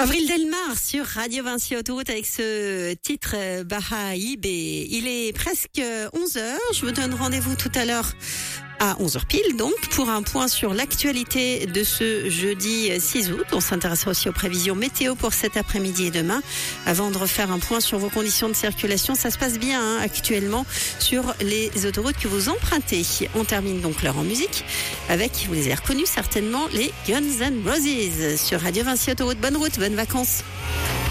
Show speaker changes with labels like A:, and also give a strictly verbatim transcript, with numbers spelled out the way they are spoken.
A: Avril Delmar sur Radio Vinci Autoroute avec ce titre euh, Baha'i. Il est presque onze heures. Je vous donne rendez-vous tout à l'heure à onze heures pile, donc, pour un point sur l'actualité de ce jeudi six août. On s'intéressera aussi aux prévisions météo pour cet après-midi et demain. Avant de refaire un point sur vos conditions de circulation, ça se passe bien hein, actuellement sur les autoroutes que vous empruntez. On termine donc l'heure en musique avec, vous les avez reconnus certainement, les Guns N' Roses sur Radio Vinci Autoroute. Bonne route, bonnes vacances.